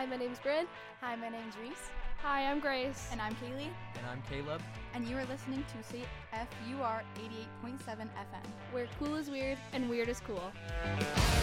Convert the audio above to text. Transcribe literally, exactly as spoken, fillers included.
Hi, my name's Bryn. Hi, my name's Reese. Hi, I'm Grace. And I'm Kaylee. And I'm Caleb. And you are listening to C F U R eighty-eight point seven F M. Where cool is weird and weird is cool.